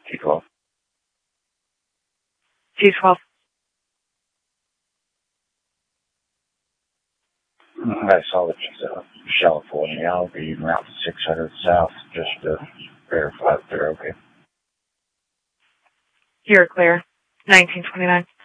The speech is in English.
T12. T12. I saw that she's California. I'll be around 600 south just to verify that they're okay. You're clear. 1929.